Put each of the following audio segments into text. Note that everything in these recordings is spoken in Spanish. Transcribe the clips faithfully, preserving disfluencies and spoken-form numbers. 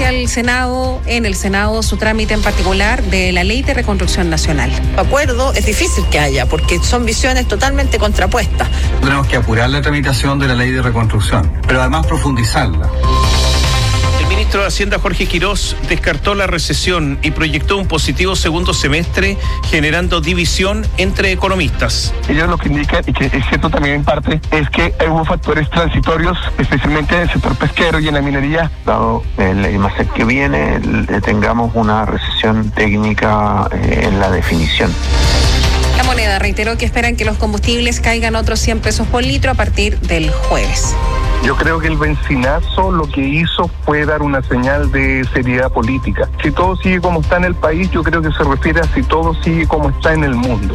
hacia el Senado, en el Senado, su trámite en particular de la Ley de Reconstrucción Nacional. Acuerdo es difícil que haya, porque son visiones totalmente contrapuestas. Tenemos que apurar la tramitación de la Ley de Reconstrucción, pero además profundizarla. El ministro de Hacienda, Jorge Quirós, descartó la recesión y proyectó un positivo segundo semestre, generando división entre economistas. Ellos lo que indican, y que es cierto también en parte, es que hubo factores transitorios, especialmente en el sector pesquero y en la minería. Dado el IMASEC que viene, tengamos una recesión técnica eh, en la definición. La Moneda reiteró que esperan que los combustibles caigan otros cien pesos por litro a partir del jueves. Yo creo que el bencinazo lo que hizo fue dar una señal de seriedad política. Si todo sigue como está en el país, yo creo que se refiere a si todo sigue como está en el mundo.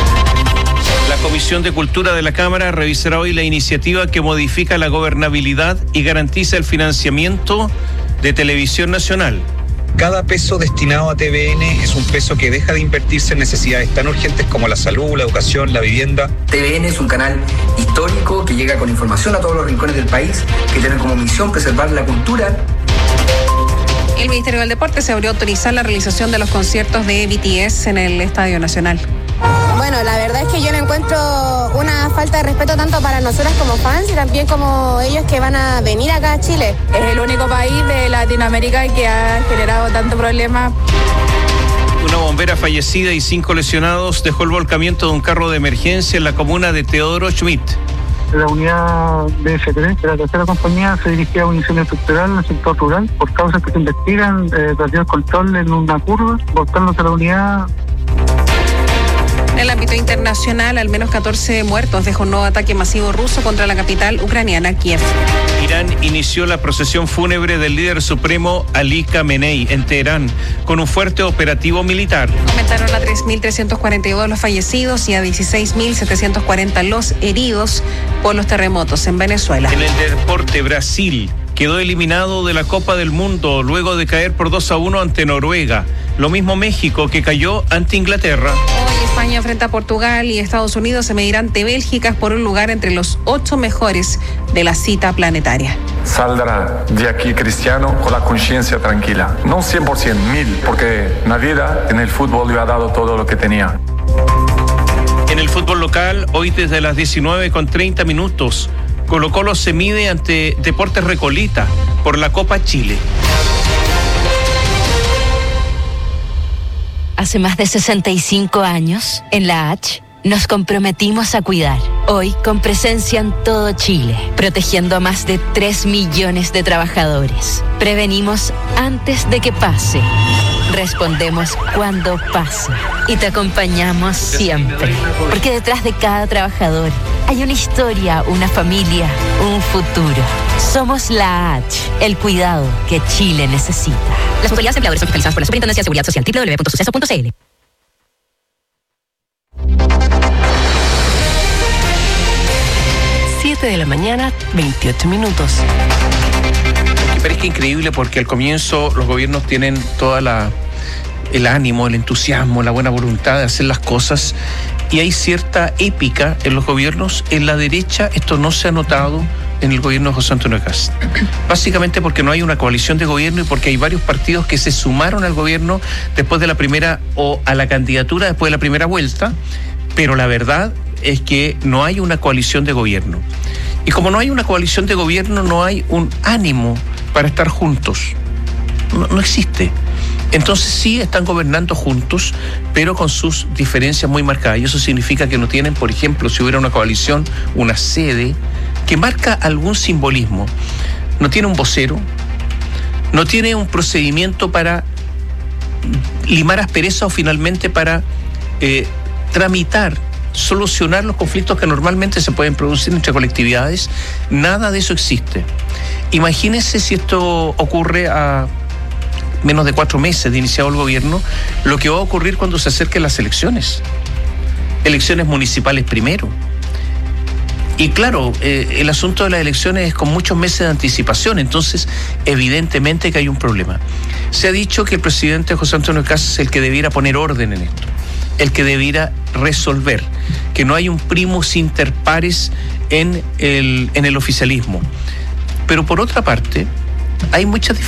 La Comisión de Cultura de la Cámara revisará hoy la iniciativa que modifica la gobernabilidad y garantiza el financiamiento de Televisión Nacional. Cada peso destinado a T V N es un peso que deja de invertirse en necesidades tan urgentes como la salud, la educación, la vivienda. T V N es un canal histórico que llega con información a todos los rincones del país, que tiene como misión preservar la cultura. El Ministerio del Deporte se abrió a autorizar la realización de los conciertos de B T S en el Estadio Nacional. Bueno, la verdad es que yo no encuentro una falta de respeto tanto para nosotras como fans y también como ellos que van a venir acá a Chile. Es el único país de Latinoamérica que ha generado tanto problema. Una bombera fallecida y cinco lesionados dejó el volcamiento de un carro de emergencia en la comuna de Teodoro Schmidt. La unidad B F tres, de la tercera compañía, se dirigía a un incendio estructural en el sector rural. Por causas que se investigan, eh, perdió el control en una curva, volcándose la unidad. En el ámbito internacional, al menos catorce muertos dejó un nuevo ataque masivo ruso contra la capital ucraniana, Kiev. Irán inició la procesión fúnebre del líder supremo Ali Khamenei en Teherán con un fuerte operativo militar. Aumentaron a tres mil trescientos cuarenta y dos los fallecidos y a dieciséis mil setecientos cuarenta los heridos por los terremotos en Venezuela. En el deporte, Brasil quedó eliminado de la Copa del Mundo luego de caer por dos a uno ante Noruega. Lo mismo México, que cayó ante Inglaterra. Hoy España frente a Portugal y Estados Unidos se medirán ante Bélgica por un lugar entre los ocho mejores de la cita planetaria. Saldrá de aquí Cristiano con la conciencia tranquila. No cien por ciento, mil, porque en la vida, en el fútbol, le ha dado todo lo que tenía. En el fútbol local, hoy desde las diecinueve con treinta minutos, Colo-Colo se mide ante Deportes Recoleta por la Copa Chile. Hace más de sesenta y cinco años, en la H, nos comprometimos a cuidar. Hoy, con presencia en todo Chile, protegiendo a más de tres millones de trabajadores. Prevenimos antes de que pase. Respondemos cuando pasa. Y te acompañamos siempre. Porque detrás de cada trabajador hay una historia, una familia, un futuro. Somos la H, el cuidado que Chile necesita. Las autoridades empleadores son fiscalizadas por la Superintendencia de Seguridad Social. doble u doble u doble u punto suceso punto c l. siete de la mañana, veintiocho minutos. Me parece increíble porque al comienzo los gobiernos tienen toda la el ánimo, el entusiasmo, la buena voluntad de hacer las cosas y hay cierta épica en los gobiernos. En la derecha esto no se ha notado en el gobierno de José Antonio Kast. Básicamente porque no hay una coalición de gobierno y porque hay varios partidos que se sumaron al gobierno después de la primera o a la candidatura después de la primera vuelta, pero la verdad es que no hay una coalición de gobierno. Y como no hay una coalición de gobierno, no hay un ánimo para estar juntos. No, no existe. Entonces sí están gobernando juntos, pero con sus diferencias muy marcadas. Y eso significa que no tienen, por ejemplo, si hubiera una coalición, una sede que marca algún simbolismo. No tiene un vocero, no tiene un procedimiento para limar asperezas o finalmente para eh, tramitar, solucionar los conflictos que normalmente se pueden producir entre colectividades. Nada de eso existe. Imagínense si esto ocurre a menos de cuatro meses de iniciado el gobierno, lo que va a ocurrir cuando se acerquen las elecciones. Elecciones municipales primero. Y claro, eh, el asunto de las elecciones es con muchos meses de anticipación, entonces evidentemente que hay un problema. Se ha dicho que el presidente José Antonio Kast es el que debiera poner orden en esto, el que debiera resolver, que no hay un primus inter pares en el, en el oficialismo. Pero por otra parte, hay muchas diferencias.